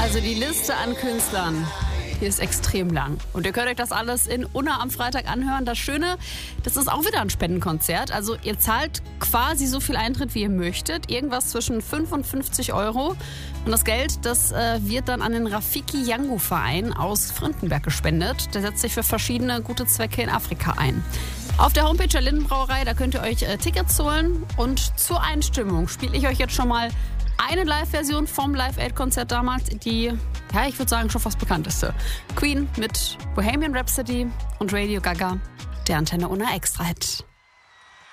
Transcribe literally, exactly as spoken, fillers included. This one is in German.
Also die Liste an Künstlern, die ist extrem lang. Und ihr könnt euch das alles in Unna am Freitag anhören. Das Schöne, das ist auch wieder ein Spendenkonzert. Also ihr zahlt quasi so viel Eintritt, wie ihr möchtet. Irgendwas zwischen fünf und fünfzig Euro. Und das Geld, das äh, wird dann an den Rafiki Yangu Verein aus Frindenberg gespendet. Der setzt sich für verschiedene gute Zwecke in Afrika ein. Auf der Homepage der Lindenbrauerei, da könnt ihr euch äh, Tickets holen. Und zur Einstimmung spiele ich euch jetzt schon mal eine Live-Version vom Live-Aid-Konzert damals, die, ja, ich würde sagen, schon fast bekannteste. Queen mit Bohemian Rhapsody und Radio Gaga, der Antenne Unna Extra-Hit.